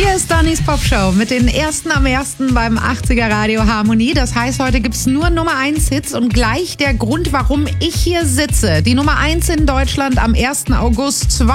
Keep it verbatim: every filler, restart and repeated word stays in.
Hier ist Dannys Popshow mit den ersten am ersten beim achtziger Radio Harmonie. Das heißt, heute gibt's nur Nummer eins Hits und gleich der Grund, warum ich hier sitze. Die Nummer eins in Deutschland am ersten August